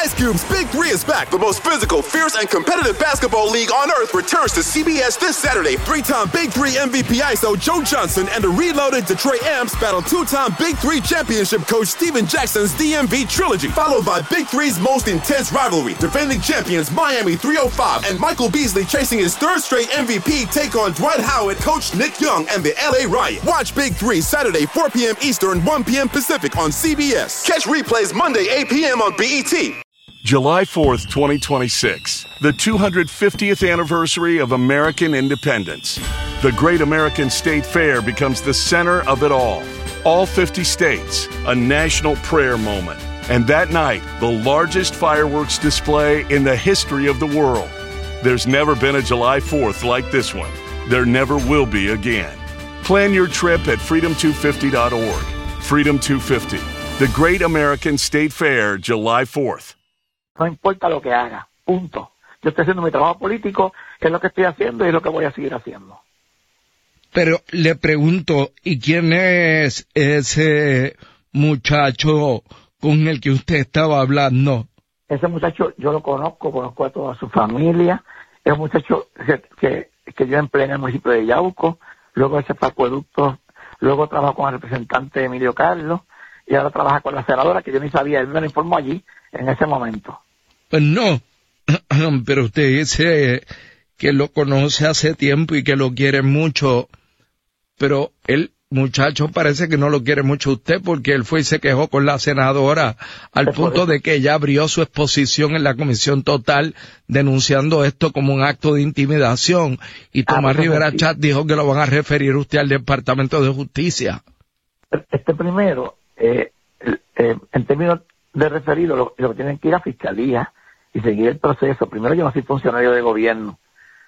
Ice Cube's Big Three is back. The most physical, fierce, and competitive basketball league on earth returns to CBS this Saturday. Three-time Big Three MVP ISO Joe Johnson and the reloaded Detroit Amps battle two-time Big Three championship coach Steven Jackson's DMV trilogy, followed by Big Three's most intense rivalry. Defending champions Miami 305 and Michael Beasley chasing his third straight MVP take on Dwight Howard, coach Nick Young, and the LA Riot. Watch Big Three Saturday 4 p.m. Eastern, 1 p.m. Pacific on CBS. Catch replays Monday 8 p.m. on BET. July 4th, 2026, the 250th anniversary of American independence. The Great American State Fair becomes the center of it all. All 50 states, a national prayer moment. And that night, the largest fireworks display in the history of the world. There's never been a July 4th like this one. There never will be again. Plan your trip at freedom250.org. Freedom 250, the Great American State Fair, July 4th. No importa lo que haga, punto. Yo estoy haciendo mi trabajo político, es lo que estoy haciendo y es lo que voy a seguir haciendo. Pero le pregunto, ¿y quién es ese muchacho con el que usted estaba hablando? Ese muchacho yo lo conozco a toda su familia. Es un muchacho que yo empleé en el municipio de Yauco, luego ese fue acueducto, luego trabajó con el representante Emilio Carlos y ahora trabaja con la senadora, que yo ni sabía, él me lo informó allí en ese momento. Pues no, pero usted dice que lo conoce hace tiempo y que lo quiere mucho, pero el muchacho parece que no lo quiere mucho usted porque él fue y se quejó con la senadora al punto de que ella abrió su exposición en la Comisión Total denunciando esto como un acto de intimidación y Tomás Rivera Chat dijo que lo van a referir usted al Departamento de Justicia. Primero, en términos de referido, lo que tienen que ir a Fiscalía y seguir el proceso. Primero, yo no soy funcionario de gobierno.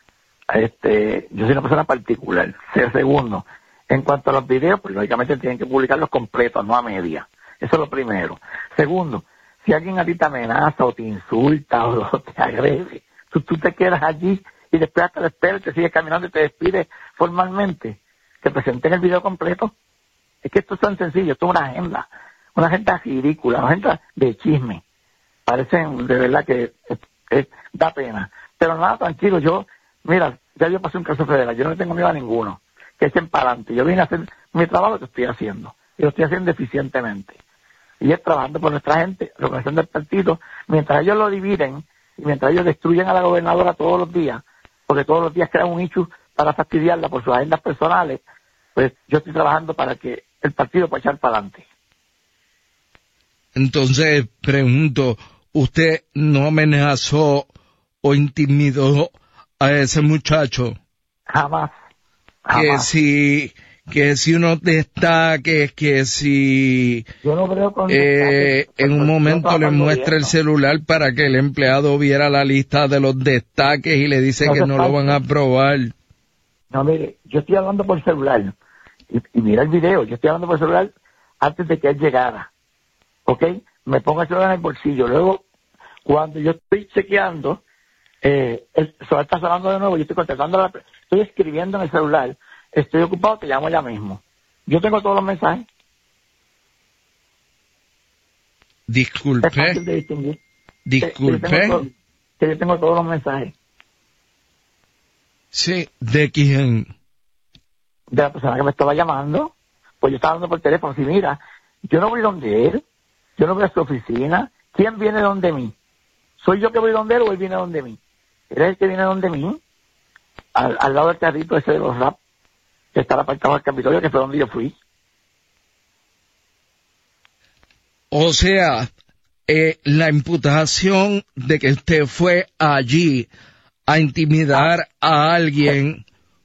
Yo soy una persona particular. Segundo, en cuanto a los videos, pues lógicamente tienen que publicarlos completos, no a media. Eso es lo primero. Segundo, si alguien a ti te amenaza o te insulta o te agrede, tú te quedas allí y después hasta después te sigues caminando y te despides formalmente. Que presenten el video completo. Es que esto es tan sencillo, esto es una agenda ridícula, una agenda de chisme. Parecen de verdad que da pena. Pero nada, tranquilo, mira, ya yo pasé un caso federal, yo no tengo miedo a ninguno. Que echen para adelante. Yo vine a hacer mi trabajo que estoy haciendo. Y lo estoy haciendo eficientemente. Y es trabajando por nuestra gente, representando el partido, mientras ellos lo dividen, y mientras ellos destruyen a la gobernadora todos los días, porque todos los días crean un issue para fastidiarla por sus agendas personales, pues yo estoy trabajando para que el partido pueda echar para adelante. Entonces, pregunto, ¿usted no amenazó o intimidó a ese muchacho? Jamás. Que si unos destaques, que si yo no creo con en un momento le muestra el celular para que el empleado viera la lista de los destaques y le dice que no lo van a aprobar. No, mire, yo estoy hablando por celular y mira el video, yo estoy hablando por celular antes de que él llegara, ¿ok? Me pongo el celular en el bolsillo, luego cuando yo estoy chequeando, el celular está sonando de nuevo, yo estoy contestando, estoy escribiendo en el celular, estoy ocupado, te llamo ya mismo. Yo tengo todos los mensajes. Disculpe. Es fácil de distinguir. Disculpe. Yo tengo todos los mensajes. Sí, ¿de quién? De la persona que me estaba llamando. Pues yo estaba hablando por teléfono. Si mira, yo no voy donde él, yo no voy a su oficina. ¿Quién viene donde mí? ¿Soy yo que voy donde él o él viene donde mí? ¿Él es el que viene donde mí? Al lado del carrito ese de los rap, que está apartado del Capitolio, que fue donde yo fui. O sea, la imputación de que usted fue allí a intimidar a alguien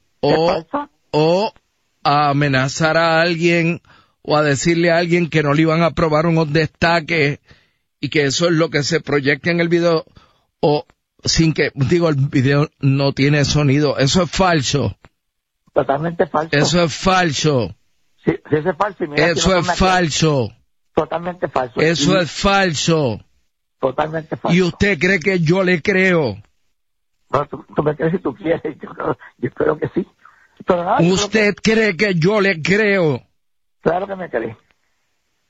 o a amenazar a alguien o a decirle a alguien que no le iban a aprobar unos destaques y que eso es lo que se proyecta en el video, o sin que, digo, el video no tiene sonido, eso es falso. Totalmente falso. Eso es falso. Sí, eso es falso. Y mira, eso no es falso. Totalmente falso. Eso es falso. Totalmente falso. ¿Y usted cree que yo le creo? No, tú me crees si tú quieres, yo creo que sí. Pero nada, ¿usted cree que yo le creo? Claro que me cree.